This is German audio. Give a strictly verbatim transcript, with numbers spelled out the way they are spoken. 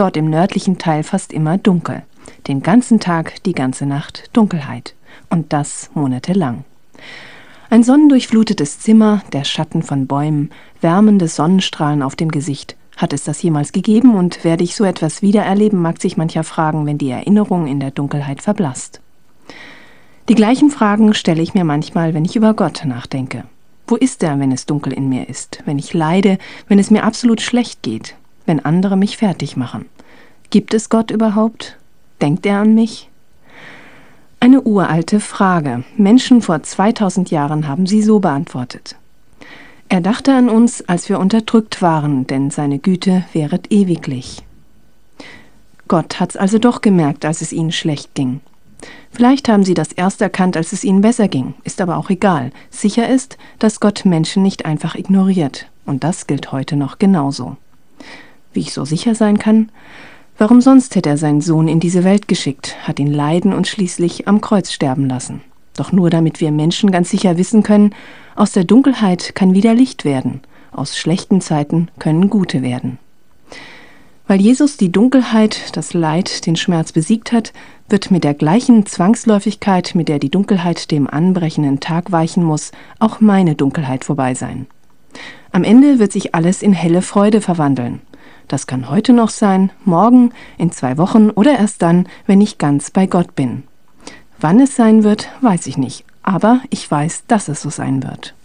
dort im nördlichen Teil fast immer dunkel. Den ganzen Tag, die ganze Nacht Dunkelheit. Und das monatelang. Ein sonnendurchflutetes Zimmer, der Schatten von Bäumen, wärmende Sonnenstrahlen auf dem Gesicht. Hat es das jemals gegeben und werde ich so etwas wiedererleben, mag sich mancher fragen, wenn die Erinnerung in der Dunkelheit verblasst. Die gleichen Fragen stelle ich mir manchmal, wenn ich über Gott nachdenke. Wo ist er, wenn es dunkel in mir ist, wenn ich leide, wenn es mir absolut schlecht geht, wenn andere mich fertig machen? Gibt es Gott überhaupt? Denkt er an mich? Eine uralte Frage. Menschen vor zweitausend Jahren haben sie so beantwortet. Er dachte an uns, als wir unterdrückt waren, denn seine Güte währet ewiglich. Gott hat's also doch gemerkt, als es ihnen schlecht ging. Vielleicht haben sie das erst erkannt, als es ihnen besser ging, ist aber auch egal. Sicher ist, dass Gott Menschen nicht einfach ignoriert. Und das gilt heute noch genauso. Wie ich so sicher sein kann? Warum sonst hätte er seinen Sohn in diese Welt geschickt, hat ihn leiden und schließlich am Kreuz sterben lassen? Doch nur damit wir Menschen ganz sicher wissen können, aus der Dunkelheit kann wieder Licht werden, aus schlechten Zeiten können gute werden. Weil Jesus die Dunkelheit, das Leid, den Schmerz besiegt hat, wird mit der gleichen Zwangsläufigkeit, mit der die Dunkelheit dem anbrechenden Tag weichen muss, auch meine Dunkelheit vorbei sein. Am Ende wird sich alles in helle Freude verwandeln. Das kann heute noch sein, morgen, in zwei Wochen oder erst dann, wenn ich ganz bei Gott bin. Wann es sein wird, weiß ich nicht, aber ich weiß, dass es so sein wird.